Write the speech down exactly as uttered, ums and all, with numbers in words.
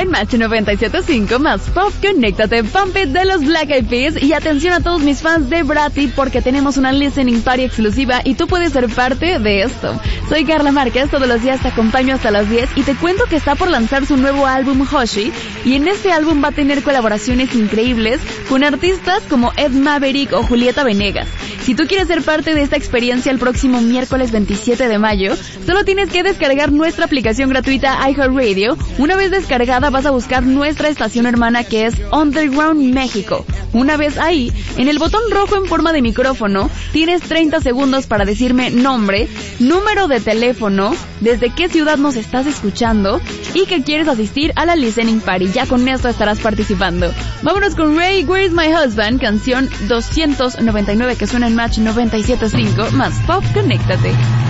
En Match noventa y siete punto cinco más Pop, conéctate, Pump It de los Black Eyed Peas. Y atención a todos mis fans de Bratty, porque tenemos una listening party exclusiva y tú puedes ser parte de esto. Soy Carla Márquez, todos los días te acompaño hasta las diez y te cuento que está por lanzar su nuevo álbum Hoshi, y en este álbum va a tener colaboraciones increíbles con artistas como Ed Maverick o Julieta Venegas. Si tú quieres ser parte de esta experiencia el próximo miércoles veintisiete de mayo, solo tienes que descargar nuestra aplicación gratuita iHeartRadio. Una vez descargada vas a buscar nuestra estación hermana, que es Underground México. Una vez ahí, en el botón rojo en forma de micrófono, tienes treinta segundos para decirme nombre, número de teléfono, desde qué ciudad nos estás escuchando y que quieres asistir a la listening party. Ya con esto estarás participando. Vámonos con Ray, Where is My Husband, canción doscientos noventa y nueve que suena en Match noventa y siete punto cinco más Pop, conéctate.